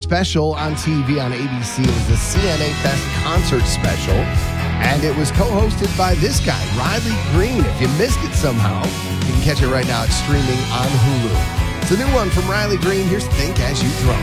special on TV on ABC. It was the CNA Fest concert special, and it was co-hosted by this guy, Riley Green. If you missed it somehow, you can catch it right now. It's streaming on Hulu. It's a new one from Riley Green. Here's Think As You Throw.